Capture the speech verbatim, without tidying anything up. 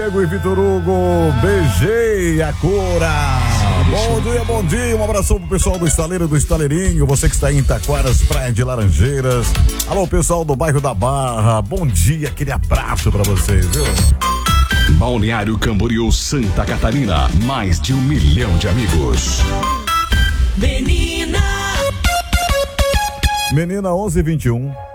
Diego e Vitor Hugo, beijei a cora. Bom dia, bom dia, um abração pro pessoal do Estaleiro do Estaleirinho, você que está em Taquaras, Praia de Laranjeiras. Alô, pessoal do bairro da Barra, bom dia, aquele abraço pra vocês, viu? Balneário Camboriú, Santa Catarina, mais de um milhão de amigos. Menina Menina onze e vinte e um.